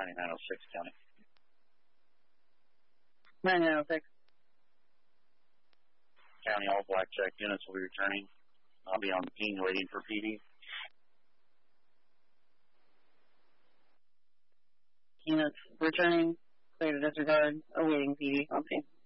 9906 County. 9906. County, all blackjack units will be returning. I'll be on the ping waiting for PD. Units returning, clear to disregard, awaiting PD. Okay.